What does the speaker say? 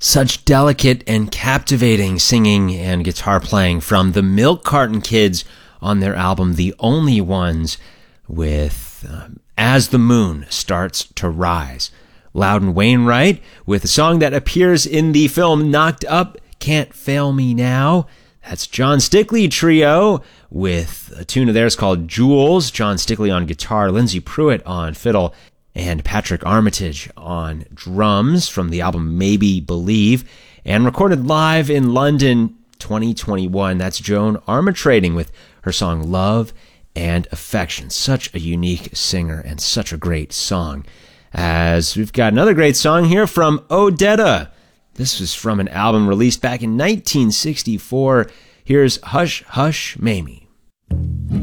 Such delicate and captivating singing and guitar playing from the Milk Carton Kids on their album The Only Ones with As the Moon Starts to Rise. Loudon Wainwright with a song that appears in the film Knocked Up, Can't Fail Me Now. That's John Stickley Trio with a tune of theirs called Jewels. John Stickley on guitar, Lindsey Pruitt on fiddle, and Patrick Armitage on drums from the album Maybe Believe, and recorded live in London 2021. That's Joan Armatrading with her song Love and Affection. Such a unique singer and such a great song. As we've got another great song here from Odetta. This was from an album released back in 1964. Here's Hush, Hush, Mamie.